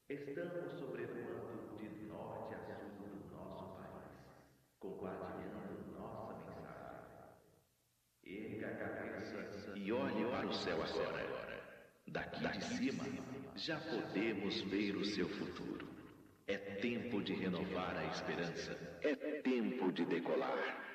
Estamos sobrevoando de norte a sul do nosso país, compartilhando nossa mensagem. Erga a cabeça e olhe para o céu agora. Daqui de cima, já podemos ver o seu futuro. É tempo de renovar a esperança. É tempo de decolar.